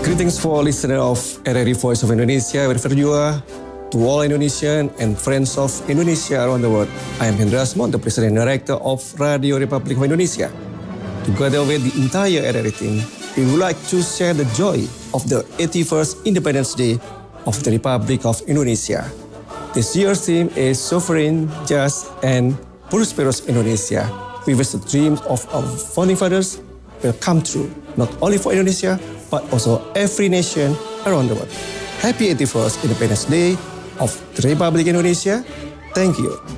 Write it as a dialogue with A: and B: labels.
A: Greetings for listeners of RRI Voice of Indonesia, wherever you are, to all Indonesian and friends of Indonesia around the world. I am Hendra Asmon, the President and Director of Radio Republic of Indonesia. Together with the entire RRI team, we would like to share the joy of the 81st Independence Day of the Republic of Indonesia. This year's theme is Sovereign, Just, and Prosperous Indonesia. We wish the dreams of our founding fathers will come true, not only for Indonesia, but also every nation around the world. Happy 81st Independence Day of the Republic of Indonesia. Thank you.